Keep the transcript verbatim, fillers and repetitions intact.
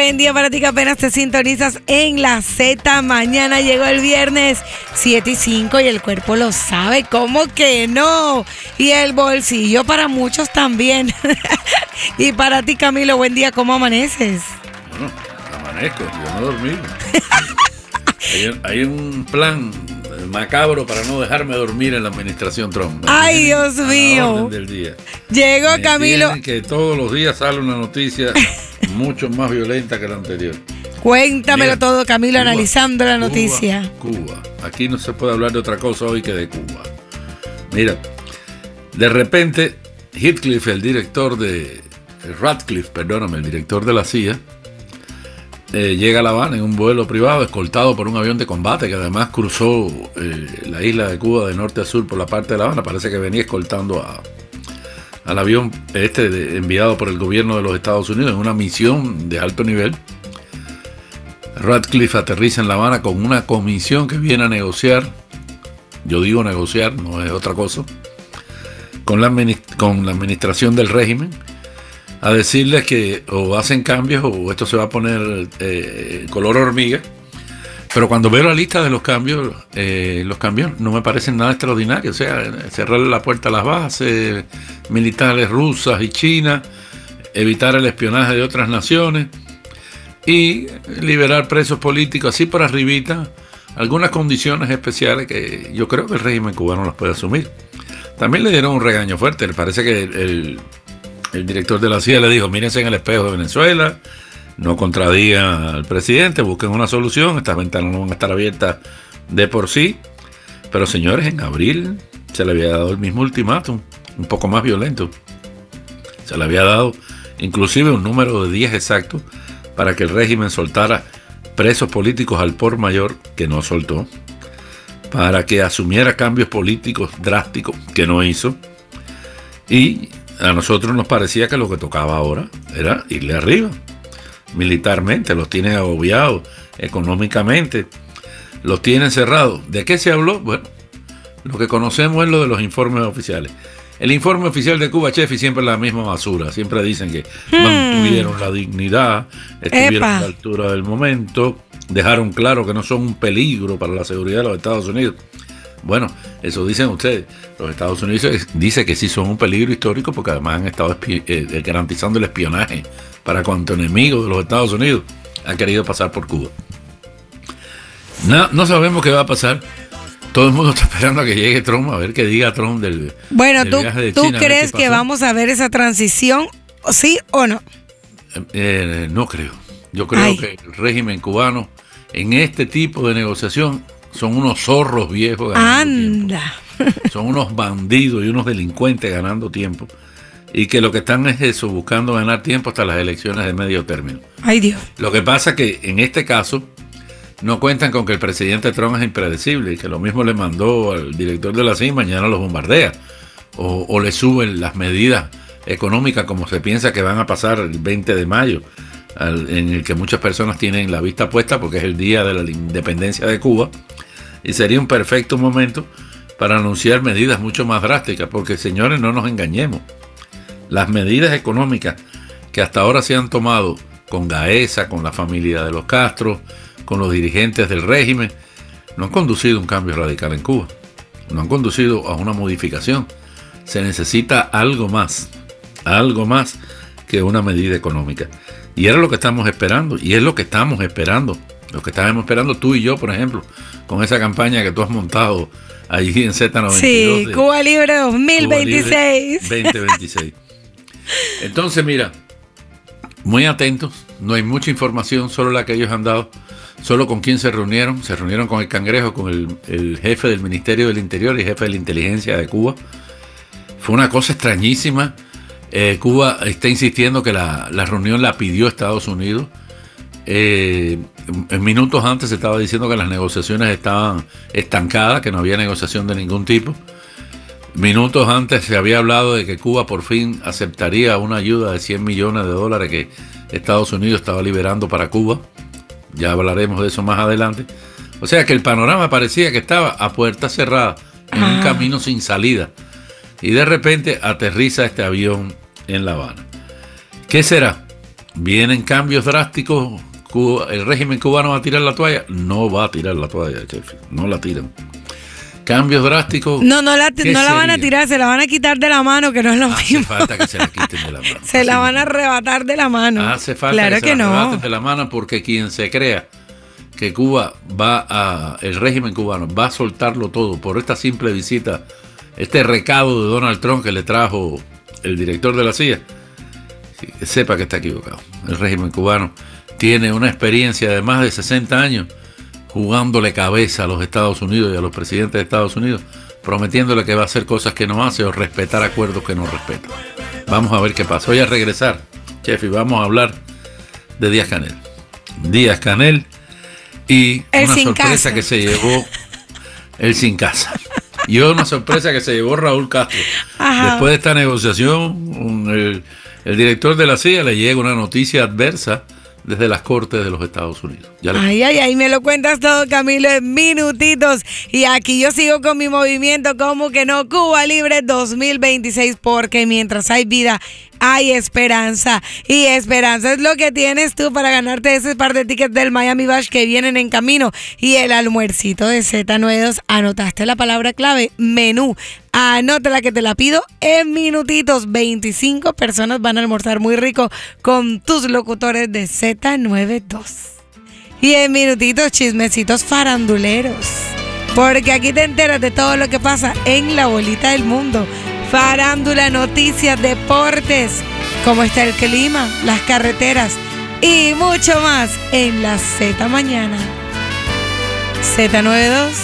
Buen día para ti que apenas te sintonizas en la Z. Mañana llegó el viernes siete y cinco y el cuerpo lo sabe, ¿cómo que no? Y el bolsillo para muchos también. Y para ti, Camilo, buen día, ¿cómo amaneces? Bueno, amanezco, yo no dormí. hay, hay un plan macabro para no dejarme dormir en la administración Trump. Me Ay, Dios mío. Del día. Llegó Me Camilo. Que todos los días sale una noticia mucho más violenta que la anterior. Cuéntamelo Mira, todo, Camilo, Cuba, analizando la noticia. Cuba, Cuba. Aquí no se puede hablar de otra cosa hoy que de Cuba. Mira, de repente, Heathcliff, el director de... Ratcliffe, perdóname, el director de la C I A, eh, llega a La Habana en un vuelo privado escoltado por un avión de combate que además cruzó eh, la isla de Cuba de norte a sur por la parte de La Habana. Parece que venía escoltando a, al avión este de, enviado por el gobierno de los Estados Unidos en una misión de alto nivel. Ratcliffe aterriza en La Habana con una comisión que viene a negociar, yo digo negociar, no es otra cosa, con la, con la administración del régimen, a decirles que o hacen cambios o esto se va a poner eh, color hormiga. Pero cuando veo la lista de los cambios, eh, los cambios no me parecen nada extraordinarios. O sea, cerrar la puerta a las bases militares rusas y chinas, evitar el espionaje de otras naciones y liberar presos políticos, así por arribita, algunas condiciones especiales que yo creo que el régimen cubano las puede asumir. También le dieron un regaño fuerte. Parece que el, el El director de la C I A le dijo, mírense en el espejo de Venezuela, no contradigan al presidente, busquen una solución, estas ventanas no van a estar abiertas de por sí. Pero señores, en abril se le había dado el mismo ultimátum, un poco más violento. Se le había dado inclusive un número de días exactos para que el régimen soltara presos políticos al por mayor, que no soltó, para que asumiera cambios políticos drásticos, que no hizo, y a nosotros nos parecía que lo que tocaba ahora era irle arriba, militarmente, los tienen agobiados, económicamente, los tienen cerrados. ¿De qué se habló? Bueno, lo que conocemos es lo de los informes oficiales. El informe oficial de Cuba, Chefi, siempre es la misma basura. Siempre dicen que hmm. mantuvieron la dignidad, estuvieron Epa. a la altura del momento, dejaron claro que no son un peligro para la seguridad de los Estados Unidos. Bueno, eso dicen ustedes. Los Estados Unidos dicen que sí son un peligro histórico porque además han estado espi- eh, garantizando el espionaje para cuanto enemigo de los Estados Unidos ha querido pasar por Cuba. No, no sabemos qué va a pasar. Todo el mundo está esperando a que llegue Trump, a ver qué diga Trump del, bueno, del ¿tú, viaje de ¿tú China. crees que vamos a ver esa transición, sí o no? Eh, eh, no creo. Yo creo Ay. que el régimen cubano en este tipo de negociación son unos zorros viejos ganando Anda. tiempo. Son unos bandidos y unos delincuentes ganando tiempo. Y que lo que están es eso, buscando ganar tiempo hasta las elecciones de medio término. Ay, Dios. Lo que pasa es que en este caso no cuentan con que el presidente Trump es impredecible y que lo mismo le mandó al director de la C I A, mañana los bombardea. O, o le suben las medidas económicas como se piensa que van a pasar el veinte de mayo. Al, en el que muchas personas tienen la vista puesta porque es el día de la independencia de Cuba y sería un perfecto momento para anunciar medidas mucho más drásticas porque, señores, no nos engañemos, las medidas económicas que hasta ahora se han tomado con Gaesa, con la familia de los Castro, con los dirigentes del régimen, no han conducido a un cambio radical en Cuba, no han conducido a una modificación. Se necesita algo más, algo más que una medida económica. Y era lo que estamos esperando, y es lo que estamos esperando, lo que estábamos esperando tú y yo, por ejemplo, con esa campaña que tú has montado allí en Z noventa y dos. Sí, de Cuba Libre dos mil veintiséis. Cuba Libre veinte veintiséis. Entonces, mira, muy atentos, no hay mucha información, solo la que ellos han dado, solo con quién se reunieron, se reunieron con el Cangrejo, con el, el jefe del Ministerio del Interior y jefe de la inteligencia de Cuba. Fue una cosa extrañísima. Eh, Cuba está insistiendo que la, la reunión la pidió Estados Unidos. Eh, en minutos antes se estaba diciendo que las negociaciones estaban estancadas, que no había negociación de ningún tipo. Minutos antes se había hablado de que Cuba por fin aceptaría una ayuda de cien millones de dólares que Estados Unidos estaba liberando para Cuba. Ya hablaremos de eso más adelante. O sea que el panorama parecía que estaba a puerta cerrada, en un camino sin salida. Y de repente aterriza este avión en La Habana. ¿Qué será? Vienen cambios drásticos. Cuba, ¿el régimen cubano va a tirar la toalla? No va a tirar la toalla, jefe. No la tiran. Cambios drásticos. No, no la, no la van a tirar, se la van a quitar de la mano, que no es lo Hace mismo. falta que se la quiten de la mano. Se la van a arrebatar de la mano. Hace falta claro que, que se la no. arrebaten de la mano, porque quien se crea que Cuba va a, el régimen cubano va a soltarlo todo por esta simple visita, este recado de Donald Trump que le trajo el director de la C I A, que sepa que está equivocado. El régimen cubano tiene una experiencia de más de sesenta años jugándole cabeza a los Estados Unidos y a los presidentes de Estados Unidos, prometiéndole que va a hacer cosas que no hace o respetar acuerdos que no respeta. Vamos a ver qué pasa. Voy a regresar, chef, y vamos a hablar de Díaz-Canel. Díaz-Canel y el una sin sorpresa casa. que se llevó el sin casa. Y una sorpresa que se llevó Raúl Castro. Ajá. Después de esta negociación, el, el director de la C I A le llega una noticia adversa desde las Cortes de los Estados Unidos. Ya le... Ay, ay, ay, me lo cuentas todo, Camilo, en minutitos. Y aquí yo sigo con mi movimiento, como que no, Cuba Libre dos mil veintiséis, porque mientras hay vida, hay esperanza. Y esperanza es lo que tienes tú para ganarte ese par de tickets del Miami Bash que vienen en camino. Y el almuercito de Z noventa y dos, anotaste la palabra clave, menú. Anótala que te la pido en minutitos. veinticinco personas van a almorzar muy rico con tus locutores de Z noventa y dos. Y en minutitos, chismecitos faranduleros, porque aquí te enteras de todo lo que pasa en la bolita del mundo. Farándula, noticias, deportes, cómo está el clima, las carreteras y mucho más en la Z Mañana. Z noventa y dos.